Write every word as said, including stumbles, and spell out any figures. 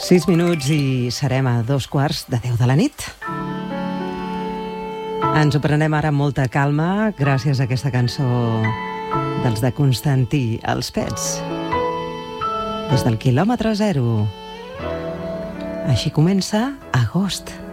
Sis minuts i serem a dos quarts de deu de la nit. Ens ho prenem ara amb molta calma gràcies a aquesta cançó dels de Constantí, Els Pets. Des del quilòmetre zero. Així comença Agost.